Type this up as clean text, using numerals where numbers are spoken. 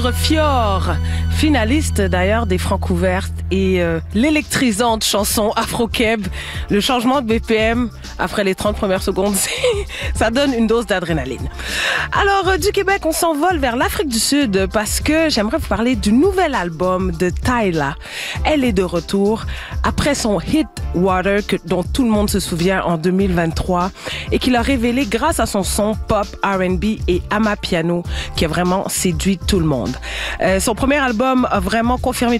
entendre Fior, finaliste d'ailleurs des Francouvertes et l'électrisante chanson Afro-Keb. Le changement de BPM après les 30 premières secondes, ça donne une dose d'adrénaline. Alors du Québec, on s'envole vers l'Afrique du Sud parce que j'aimerais vous parler du nouvel album de Tyla. Elle est de retour après son hit Water dont tout le monde se souvient en 2023 et qu'il a révélé grâce à son son pop, R&B et amapiano qui a vraiment séduit tout le monde. Son premier album a vraiment confirmé